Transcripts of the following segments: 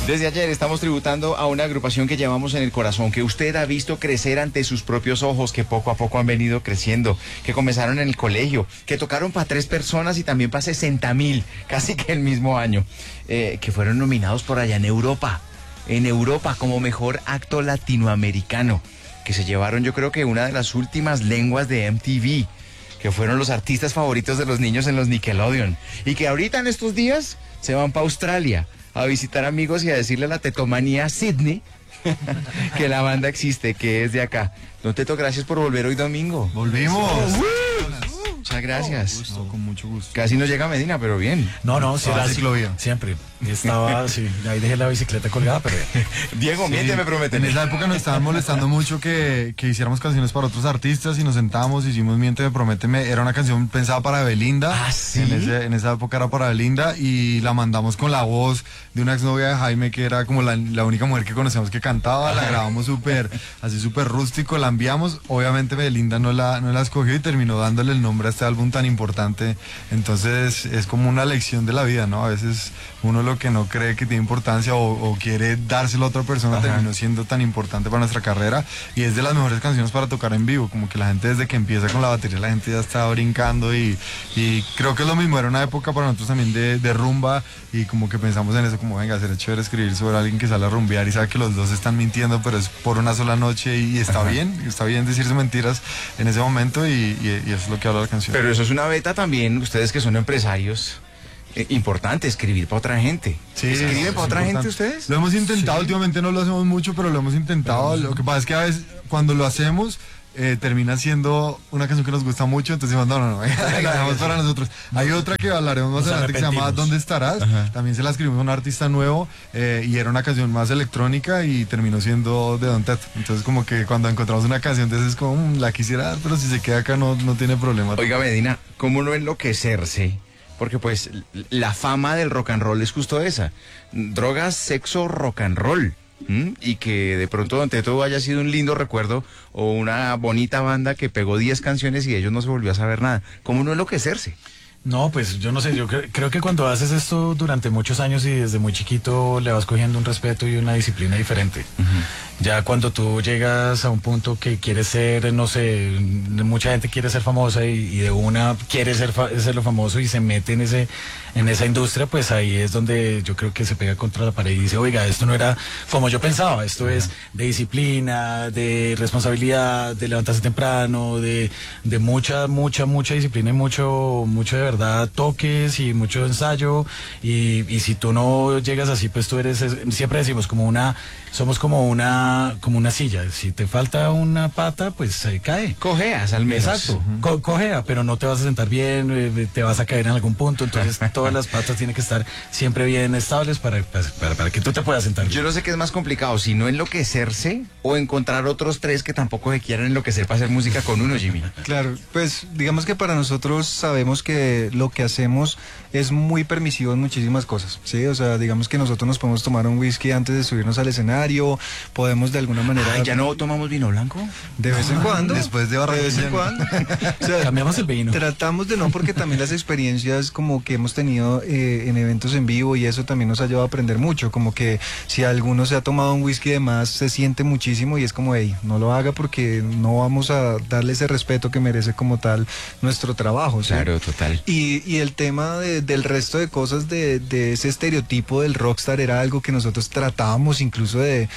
Desde ayer estamos tributando a una agrupación que llevamos en el corazón, que usted ha visto crecer ante sus propios ojos, que poco a poco han venido creciendo, que comenzaron en el colegio, que tocaron para 3 personas y también para 60.000, casi que el mismo año, que fueron nominados por allá en Europa como mejor acto latinoamericano, que se llevaron yo creo que una de las últimas lenguas de MTV, que fueron los artistas favoritos de los niños en los Nickelodeon, y que ahorita en estos días se van para Australia a visitar amigos y a decirle a la tetomanía Sydney que la banda existe, que es de acá. Don Teto, gracias por volver hoy domingo. ¡Volvimos! Muchas gracias. No, con mucho gusto. Casi no llega a Medina, pero bien. No, sí, Toda ciclovía. siempre. Estaba, sí, ahí dejé la bicicleta colgada, pero... Diego, miénteme, promete. En esa época nos estaban molestando mucho que hiciéramos canciones para otros artistas y nos sentábamos, hicimos Miénteme, Prométeme. Era una canción pensada para Belinda. ¿Ah, sí? En esa época era para Belinda y la mandamos con la voz de una exnovia de Jaime que era como la única mujer que conocíamos que cantaba. La grabamos súper rústico, la enviamos. Obviamente Belinda no la escogió y terminó dándole el nombre a este álbum tan importante. Entonces es como una lección de la vida, ¿no? A veces uno lo que no cree que tiene importancia o quiere dárselo a otra persona terminó siendo tan importante para nuestra carrera y es de las mejores canciones para tocar en vivo, como que la gente desde que empieza con la batería la gente ya está brincando y creo que es lo mismo, era una época para nosotros también de rumba y como que pensamos en eso, como venga, sería chévere escribir sobre alguien que sale a rumbear y sabe que los dos están mintiendo pero es por una sola noche y está bien decirse mentiras en ese momento y eso es lo que habla la canción. Pero eso es una beta también, ustedes que son empresarios. Importante escribir para otra gente. Sí, ¿Escriben para otra importante. gente ustedes? Lo hemos intentado, últimamente no lo hacemos mucho, pero lo hemos intentado. Lo que pasa es que a veces cuando lo hacemos termina siendo una canción que nos gusta mucho, entonces decimos, no, la dejamos para nosotros. Hay otra que hablaremos más adelante que se llama ¿Dónde estarás? También se la escribimos a un artista nuevo y era una canción más electrónica y terminó siendo de Don Teto. Entonces como que cuando encontramos una canción de esas es como, la quisiera dar, pero si se queda acá no tiene problema. Oiga, Medina, ¿cómo no enloquecerse? Porque pues la fama del rock and roll es justo esa. Drogas, sexo, rock and roll. Y que de pronto Don Teto haya sido un lindo recuerdo o una bonita banda que pegó 10 canciones y de ellos no se volvió a saber nada. ¿Cómo no enloquecerse? No, pues yo no sé, yo creo que cuando haces esto durante muchos años y desde muy chiquito le vas cogiendo un respeto y una disciplina diferente. Ya cuando tú llegas a un punto que quieres ser, no sé, mucha gente quiere ser famosa y de una quiere ser lo famoso y se mete en esa industria, pues ahí es donde yo creo que se pega contra la pared y dice, oiga, esto no era como yo pensaba, esto es de disciplina, de responsabilidad, de levantarse temprano, de mucha disciplina y mucho de verdad toques y mucho ensayo y si tú no llegas así, pues tú eres, siempre decimos somos como una silla, si te falta una pata, pues se cae. Cojeas al menos. Exacto, cojea, pero no te vas a sentar bien, te vas a caer en algún punto, entonces todas las patas tienen que estar siempre bien estables para que tú te puedas sentar bien. Yo no sé qué es más complicado, si no enloquecerse o encontrar otros 3 que tampoco se quieran enloquecer para hacer música con uno, Jimmy. Claro, pues digamos que para nosotros sabemos que lo que hacemos es muy permisivo en muchísimas cosas, ¿sí? O sea, digamos que nosotros nos podemos tomar un whisky antes de subirnos al escenario, podemos de alguna manera... Ay, ¿ya no tomamos vino blanco? De vez en cuando. Después de De vez en cuando. O sea, cambiamos el vino. Tratamos de no, porque también las experiencias como que hemos tenido en eventos en vivo y eso también nos ha llevado a aprender mucho, como que si alguno se ha tomado un whisky de más se siente muchísimo y es como, hey, no lo haga porque no vamos a darle ese respeto que merece como tal nuestro trabajo, ¿sí? Claro, total. Y el tema del resto de cosas de ese estereotipo del rockstar era algo que nosotros tratábamos incluso de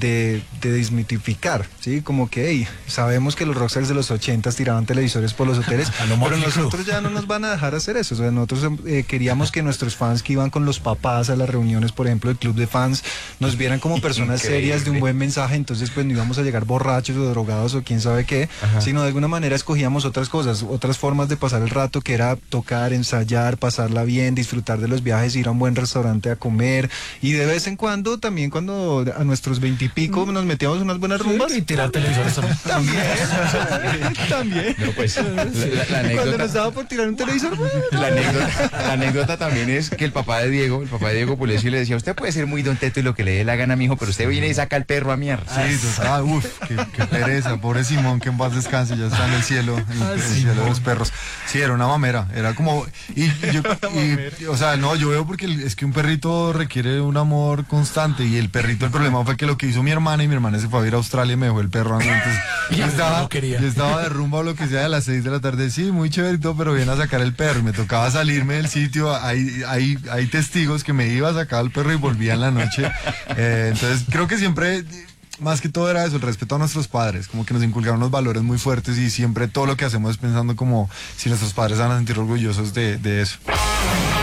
desmitificar, ¿sí? Como que, hey, sabemos que los rockstars de los 80s tiraban televisores por los hoteles, pero nosotros ya no nos van a dejar hacer eso. O sea, nosotros queríamos que nuestros fans que iban con los papás a las reuniones, por ejemplo, del club de fans, nos vieran como personas serias de un buen mensaje, entonces pues no íbamos a llegar borrachos o drogados o quién sabe qué, sino de alguna manera escogíamos otras cosas, otras formas de pasar el rato, que era tocar, ensayar, pasarla bien, disfrutar de los viajes, ir a un buen restaurante a comer y de vez en cuando, también cuando a nuestros 20 y pico, tiempo nos metíamos unas buenas rumbas. Y tirar televisores también. También. No, pues, la Cuando anécdota... nos daba por tirar un televisor, La anécdota también es que el papá de Diego Pulecio le decía, usted puede ser muy don Teto y lo que le dé la gana, mijo, pero usted viene y saca el perro a mierda. Sí, qué pereza, pobre Simón, que en paz descanse, ya está en el cielo, en el cielo de los perros. Sí, era una mamera, era como, o sea, no, yo veo porque es que un perrito requiere un amor constante, y el problema fue que lo que hizo mi hermana se fue a ir a Australia y me dejó el perro a mí, entonces yo estaba de rumba o lo que sea a las 6 de la tarde, sí, muy chévere y todo, pero viene a sacar el perro, y me tocaba salirme del sitio, hay testigos que me iba a sacar al perro y volvía en la noche, entonces creo que siempre, más que todo era eso, el respeto a nuestros padres, como que nos inculcaron unos valores muy fuertes, y siempre todo lo que hacemos es pensando como si nuestros padres van a sentir orgullosos de eso.